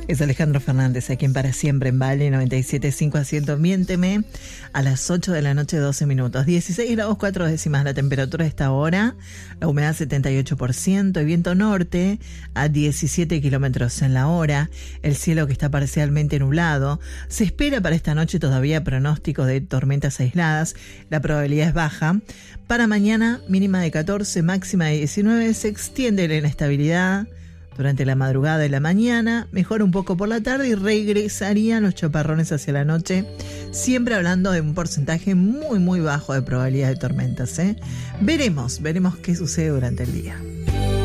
Es Alejandro Fernández, aquí en Para Siempre en Vale 97.5 haciendo Miénteme a las 8 de la noche, 12 minutos. 16 grados 4 décimas la temperatura a esta hora, la humedad 78%, el viento norte a 17 kilómetros en la hora, el cielo que está parcialmente nublado. Se espera para esta noche todavía pronóstico de tormentas aisladas, la probabilidad es baja. Para mañana, mínima de 14, máxima de 19, se extiende la inestabilidad durante la madrugada de la mañana, mejora un poco por la tarde y regresarían los chaparrones hacia la noche, siempre hablando de un porcentaje muy muy bajo de probabilidad de tormentas, ¿eh? Veremos qué sucede durante el día.